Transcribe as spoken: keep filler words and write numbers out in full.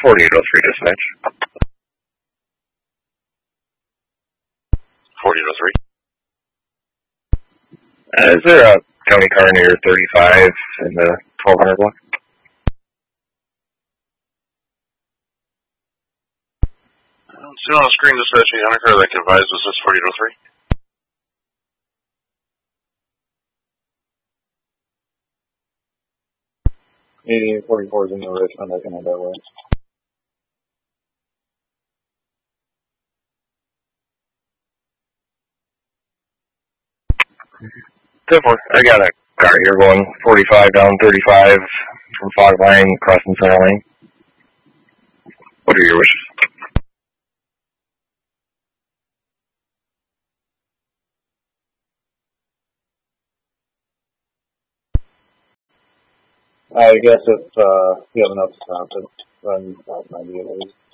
forty-eight oh three dispatch. forty-eight oh three. Uh, is there a county car near thirty-five in the twelve hundred block? I don't see on the screen dispatching county car that can advise us this forty-eight oh three. eighty-eight forty-four is in the Richmond, I can head that way. ten four. I got a car here going forty-five down thirty-five from Fog Line, crossing Center Lane. What are your wishes? I guess if uh, you have enough to stop it, run about ninety at least.